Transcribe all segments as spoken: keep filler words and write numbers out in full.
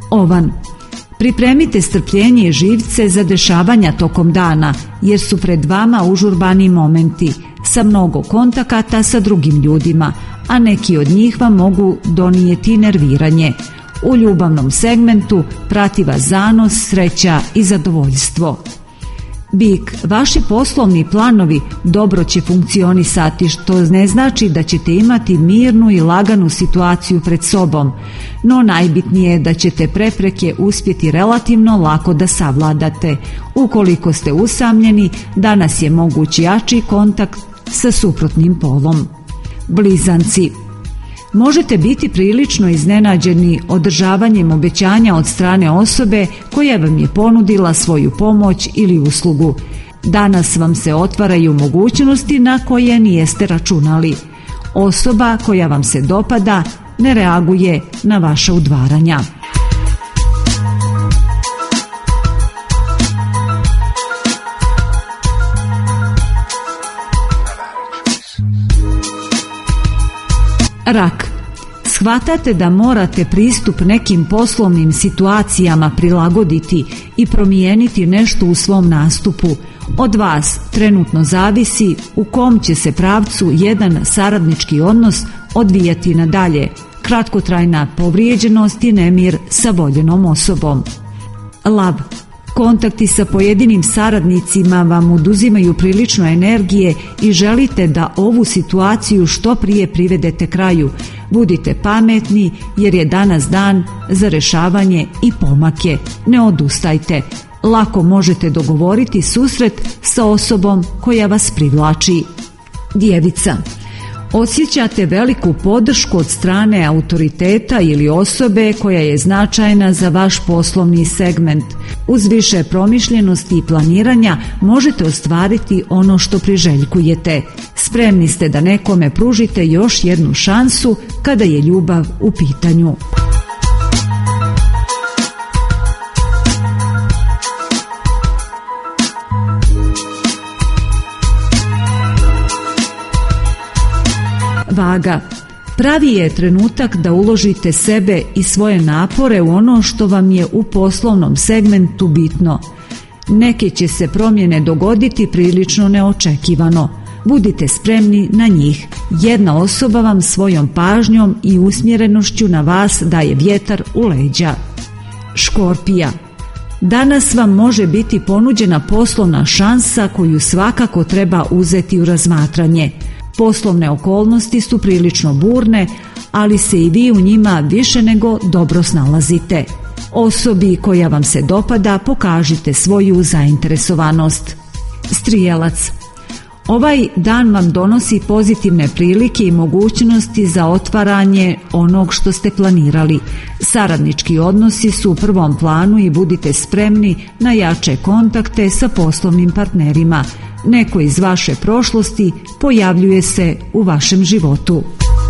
Ovan. Pripremite strpljenje i živce za dešavanja tokom dana, jer su pred vama užurbani momenti sa mnogo kontakata sa drugim ljudima, a neki od njih vam mogu donijeti nerviranje. U ljubavnom segmentu prati vas zanos, sreća i zadovoljstvo. Bik, vaši poslovni planovi dobro će funkcionisati, što ne znači da ćete imati mirnu i laganu situaciju pred sobom, no najbitnije je da ćete prepreke uspjeti relativno lako da savladate. Ukoliko ste usamljeni, danas je moguć jači kontakt sa suprotnim polom. Blizanci. Možete biti prilično iznenađeni održavanjem obećanja od strane osobe koja vam je ponudila svoju pomoć ili uslugu. Danas vam se otvaraju mogućnosti na koje nijeste računali. Osoba koja vam se dopada ne reaguje na vaša udvaranja. Rak. Shvatate da morate pristup nekim poslovnim situacijama prilagoditi i promijeniti nešto u svom nastupu. Od vas trenutno zavisi u kom će se pravcu jedan saradnički odnos odvijati nadalje. Kratkotrajna povrijeđenost i nemir sa voljenom osobom. Lav. Kontakti sa pojedinim saradnicima vam oduzimaju prilično energije i želite da ovu situaciju što prije privedete kraju. Budite pametni jer je danas dan za rešavanje i pomake. Ne odustajte. Lako možete dogovoriti susret sa osobom koja vas privlači. Djevica. Osjećate veliku podršku od strane autoriteta ili osobe koja je značajna za vaš poslovni segment. Uz više promišljenosti i planiranja možete ostvariti ono što priželjkujete. Spremni ste da nekome pružite još jednu šansu kada je ljubav u pitanju. Vaga. Pravi je trenutak da uložite sebe i svoje napore u ono što vam je u poslovnom segmentu bitno. Neke će se promjene dogoditi prilično neočekivano. Budite spremni na njih. Jedna osoba vam svojom pažnjom i usmjerenošću na vas daje vjetar u leđa. Škorpija. Danas vam može biti ponuđena poslovna šansa koju svakako treba uzeti u razmatranje. Poslovne okolnosti su prilično burne, ali se i vi u njima više nego dobro snalazite. Osobi koja vam se dopada pokažite svoju zainteresovanost. Strijelac. Ovaj dan vam donosi pozitivne prilike i mogućnosti za otvaranje onog što ste planirali. Saradnički odnosi su u prvom planu i budite spremni na jače kontakte sa poslovnim partnerima. Neko iz vaše prošlosti pojavljuje se u vašem životu.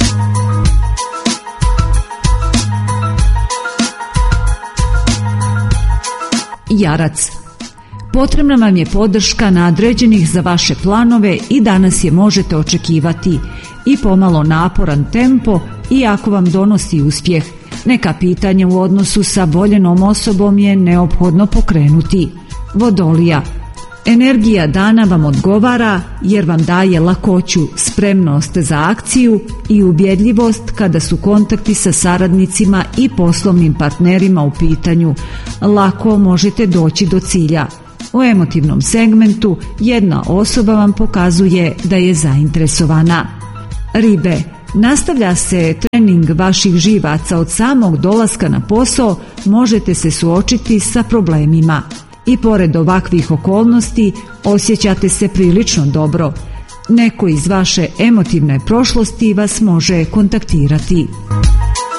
Jarac. Potrebna vam je podrška nadređenih za vaše planove i danas je možete očekivati. I pomalo naporan tempo, iako vam donosi uspjeh. Neka pitanja u odnosu sa voljenom osobom je neophodno pokrenuti. Vodolija. Energija dana vam odgovara jer vam daje lakoću, spremnost za akciju i ubjedljivost kada su kontakti sa saradnicima i poslovnim partnerima u pitanju. Lako možete doći do cilja. U emotivnom segmentu jedna osoba vam pokazuje da je zainteresovana. Ribe. Nastavlja se trening vaših živaca. Od samog dolaska na posao možete se suočiti sa problemima. I pored ovakvih okolnosti osjećate se prilično dobro. Neko iz vaše emotivne prošlosti vas može kontaktirati.